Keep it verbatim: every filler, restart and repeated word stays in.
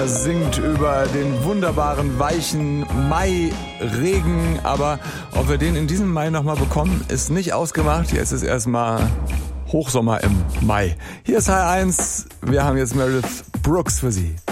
Singt über den wunderbaren, weichen Mai-Regen. Aber ob wir den in diesem Mai nochmal bekommen, ist nicht ausgemacht. Jetzt ist erstmal Hochsommer im Mai. Hier ist H eins. Wir haben jetzt Meredith Brooks für Sie.